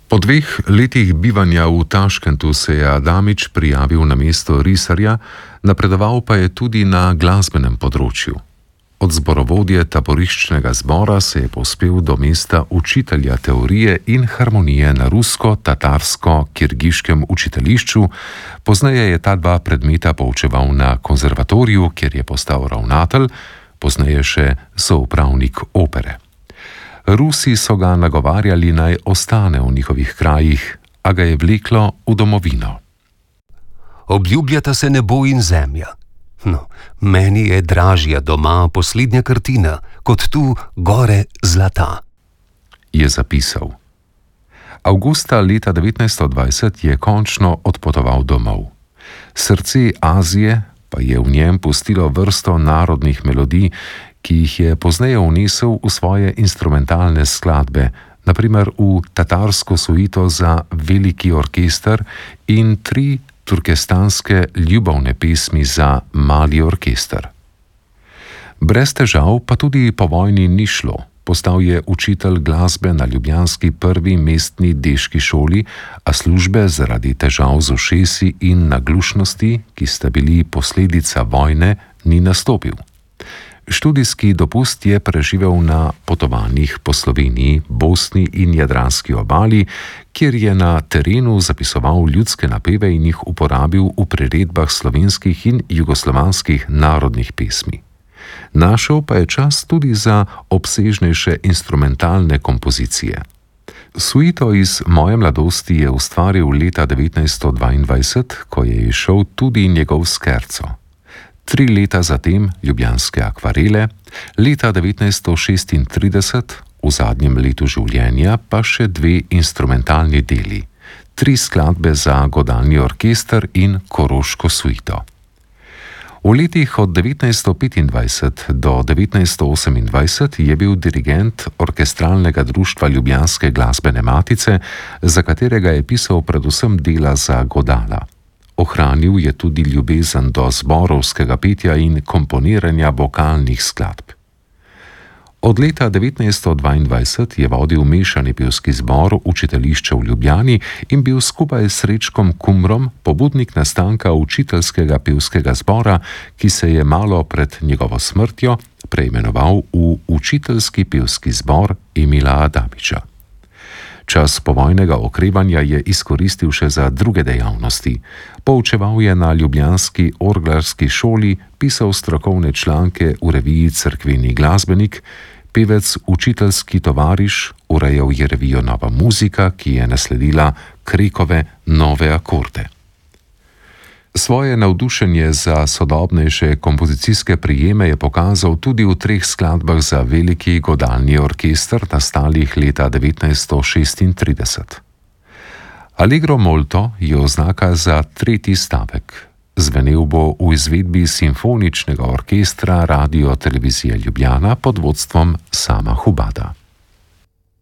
Po 2 letih bivanja v Taškentu se je Adamič prijavil na mesto risarja, napredoval pa je tudi na glasbenem področju. Od zborovodje taboriščnega zbora se je povzpel do mesta učitelja teorije in harmonije na rusko-tatarsko-kirgiškem učiteljišču, pozneje je ta 2 predmeta poučeval na konzervatoriju, kjer je postal ravnatelj, pozneje še soupravnik opere. Rusi so ga nagovarjali, naj ostane v njihovih krajih, a ga je vleklo v domovino. Obljubljata se nebo in zemlja. No, meni je dražja doma poslednja kartina, kot tu gore zlata, je zapisal. Avgusta leta 1920 je končno odpotoval domov. Srce Azije pa je v njem pustilo vrsto narodnih melodij, ki jih je pozneje vnesel v svoje instrumentalne skladbe, na primer v tatarsko suito za veliki orkester in 3 turkestanske ljubovne pesmi za mali orkester. Brez težav pa tudi po vojni ni šlo. Postal je učitelj glasbe na ljubljanski 1. mestni deški šoli, a službe zaradi težav z ušesi in naglušnosti, ki sta bili posledica vojne, ni nastopil. Študijski dopust je preživel na potovanjih po Sloveniji, Bosni in Jadranski obali, kjer je na terenu zapisoval ljudske napeve in jih uporabil v priredbah slovenskih in jugoslovanskih narodnih pesmi. Našel pa je čas tudi za obsežnejše instrumentalne kompozicije. Suito iz Moje mladosti je ustvaril leta 1922, ko je izšel tudi njegov skerco. 3 leta zatem Ljubljanske akvarele, leta 1936, v zadnjem letu življenja, pa še 2 instrumentalni deli, 3 skladbe za godalni orkester in koroško suito. V letih od 1925 do 1928 je bil dirigent Orkestralnega društva Ljubljanske glasbene matice, za katerega je pisal predvsem dela za godala. Ohranil je tudi ljubezen do zborovskega petja in komponiranja vokalnih skladb. Od leta 1922 je vodil mešani pevski zbor Učiteljišče v Ljubljani in bil skupaj s Srečkom Kumrom pobudnik nastanka učiteljskega pevskega zbora, ki se je malo pred njegovo smrtjo preimenoval v Učiteljski pevski zbor Emila Adamiča. Čas povojnega okrevanja je izkoristil še za druge dejavnosti. Poučeval je na ljubljanski orglarski šoli, pisal strokovne članke v reviji Cerkveni glasbenik, pevec Učiteljski tovariš, urejal je revijo Nova muzika, ki je nasledila Krekove Nove akorde. Svoje navdušenje za sodobnejše kompozicijske prijeme je pokazal tudi v 3 skladbah za veliki godalni orkester, nastalih leta 1936. Allegro molto je oznaka za 3. stavek. Zvenel bo v izvedbi simfoničnega orkestra Radio Televizije Ljubljana pod vodstvom Sama Hubada.